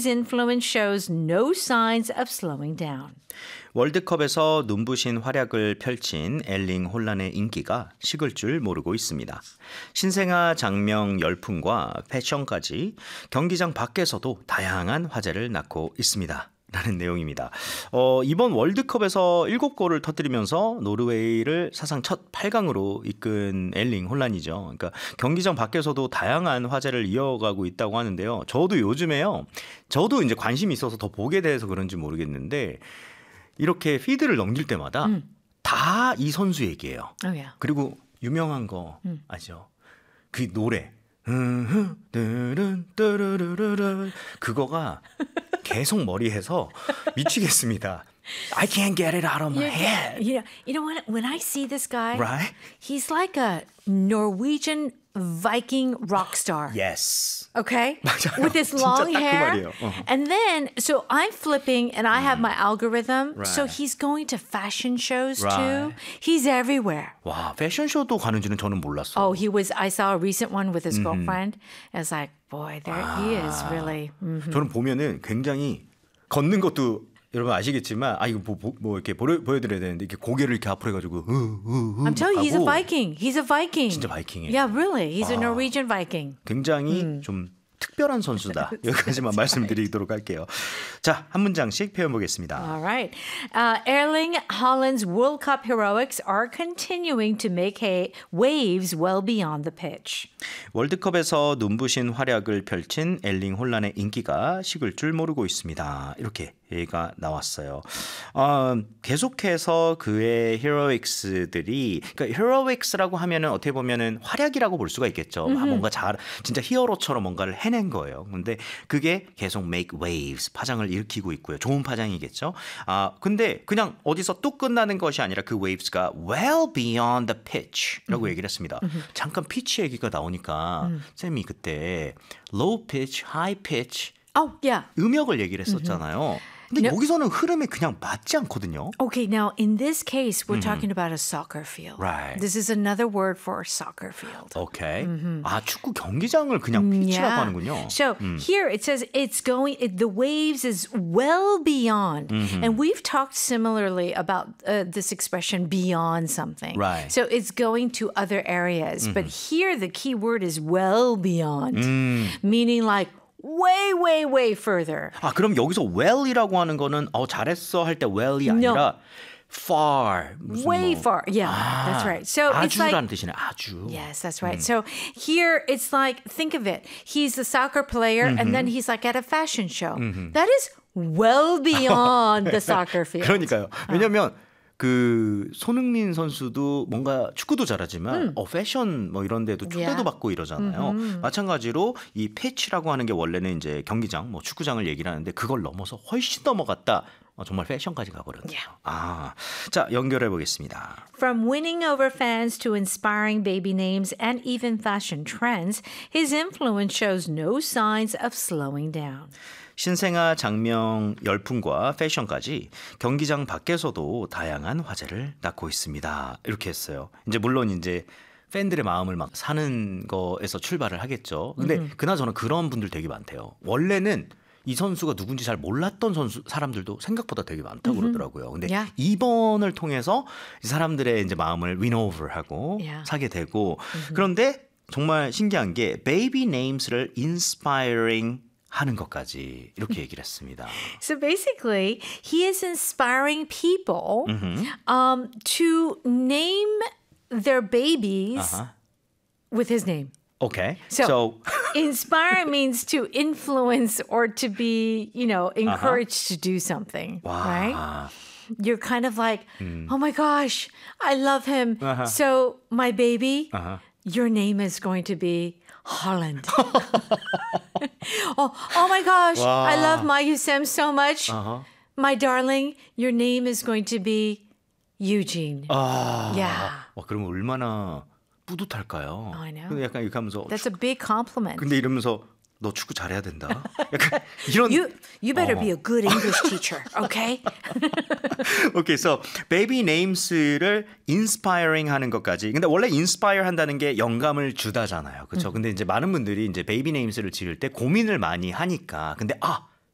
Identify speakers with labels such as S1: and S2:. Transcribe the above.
S1: His influence shows no signs of slowing down.
S2: 월드컵에서 눈부신 활약을 펼친 엘링 홀란의 인기가 식을 줄 모르고 있습니다. 신생아 장명 열풍과 패션까지 경기장 밖에서도 다양한 화제를 낳고 있습니다. 라는 내용입니다. 이번 월드컵에서 7골을 터뜨리면서 노르웨이를 사상 첫 8강으로 이끈 엘링 홀란이죠. 그러니까 경기장 밖에서도 다양한 화제를 이어가고 있다고 하는데요. 저도 요즘에요. 저도 이제 관심이 있어서 더 보게 돼서 그런지 모르겠는데 이렇게 피드를 넘길 때마다 다 이 선수 얘기예요.
S1: Oh, yeah.
S2: 그리고 유명한 거 아시죠? 그 노래. 그거가 계속 머리에서 미치겠습니다. I can't get it out of my head.
S1: You know what? When I see this guy,
S2: Right?
S1: he's like a Norwegian Viking rock star.
S2: Yes.
S1: Okay?
S2: 맞아요.
S1: With his
S2: 진짜
S1: long
S2: 딱 그
S1: hair.
S2: 말이에요.
S1: And then, so I'm flipping and I have my algorithm.
S2: Right.
S1: So he's going to fashion shows
S2: Right.
S1: too. He's everywhere.
S2: 와, 패션쇼도 가는지는 저는 몰랐어요.
S1: Oh, I saw a recent one with his girlfriend. I was like, boy, there he is really.
S2: 저는 보면은 굉장히 걷는 것도 여러분 아시겠지만 이거 뭐 이렇게 보여드려야 되는데 이렇게 고개를 이렇게 앞으로 해가지고
S1: I'm telling you, he's a Viking. He's a Viking.
S2: 진짜 바이킹이에요.
S1: Yeah, really. He's a Norwegian Viking.
S2: 굉장히 좀 특별한 선수다. 여기까지만 말씀드리도록 할게요. 자, 한 문장씩 표현보겠습니다.
S1: All right. Erling Haaland's World Cup heroics are continuing to make waves well beyond the pitch.
S2: 월드컵에서 눈부신 활약을 펼친 엘링 홀란의 인기가 식을 줄 모르고 있습니다. 이렇게 얘기가 나왔어요. 계속해서 그의 히어로익스들이, 그러니까 히어로익스라고 하면은 어떻게 보면은 활약이라고 볼 수가 있겠죠. 뭔가 진짜 히어로처럼 뭔가를 해낸 거예요. 근데 그게 계속 make waves, 파장을 일으키고 있고요. 좋은 파장이겠죠. 근데 그냥 어디서 뚝 끝나는 것이 아니라 그 waves가 well beyond the pitch라고 얘기를 했습니다. 잠깐 피치 얘기가 나오니까 쌤이 그때 low pitch, high pitch
S1: Oh, yeah.
S2: 음역을 얘기를 했었잖아요. 근데
S1: No.
S2: 여기서는 흐름에 그냥 맞지 않거든요.
S1: Okay, now in this case, we're talking about a soccer field.
S2: Right.
S1: This is another word for a soccer field.
S2: 오케이. 축구 경기장을 그냥 피치라고
S1: Yeah.
S2: 하는군요.
S1: So here it says the waves is well beyond. And we've talked similarly about this expression beyond something.
S2: Right.
S1: So it's going to other areas. But here the key word is well beyond, meaning like way, way, way further.
S2: 그럼 여기서 well이라고 하는 거는 잘했어 할 때 well이 아니라 far.
S1: Way far. Yeah, that's right. So it's like
S2: 아주라는 뜻이네. 아주.
S1: Yes, that's right. So here it's like, think of it. He's a soccer player and then he's like at a fashion show. That is well beyond the soccer field.
S2: 그러니까요. 왜냐면 그 손흥민 선수도 뭔가 축구도 잘하지만 패션 뭐 이런 데도 초대도
S1: Yeah.
S2: 받고 이러잖아요. 마찬가지로 이 패치라고 하는 게 원래는 이제 경기장, 뭐 축구장을 얘기를 하는데 그걸 넘어서 훨씬 넘어갔다. 정말 패션까지 가버렸네요. 자, 연결해 보겠습니다.
S1: From winning over fans to inspiring baby names and even fashion trends, his influence shows no signs of slowing down.
S2: 신생아 장명 열풍과 패션까지 경기장 밖에서도 다양한 화제를 낳고 있습니다. 이렇게 했어요. 이제 물론 이제 팬들의 마음을 막 사는 거에서 출발을 하겠죠. 근데 그나저나 그런 분들 되게 많대요. 원래는 이 선수가 누군지 잘 몰랐던 사람들도 생각보다 되게 많다고 그러더라고요. 근데
S1: Yeah.
S2: 이번을 통해서 이 사람들의 이제 마음을 win over하고
S1: Yeah.
S2: 사게 되고 그런데 정말 신기한 게 baby names를 inspiring 하는 것까지 이렇게 얘기를 했습니다.
S1: So basically, he is inspiring people to name their babies with his name.
S2: Okay.
S1: So inspire means to influence or to be, encouraged to do something, right? You're kind of like, oh my gosh, I love him. So my baby, your name is going to be Holland. oh my gosh, I love my Sam so much. My darling, your name is going to be Eugene. Yeah.
S2: 그러면 얼마나 뿌듯할까요?
S1: I know.
S2: 근데 약간 이렇게 하면서
S1: That's a big compliment.
S2: 근데 이러면서 너 축구 잘해야 된다. 약간 이런
S1: You better be a good English teacher, okay?
S2: 오케이, so baby names를 inspiring 하는 것까지. 근데 원래 inspire 한다는 게 영감을 주다잖아요. 그렇죠? 근데 이제 많은 분들이 이제 baby names를 지을 때 고민을 많이 하니까. 근데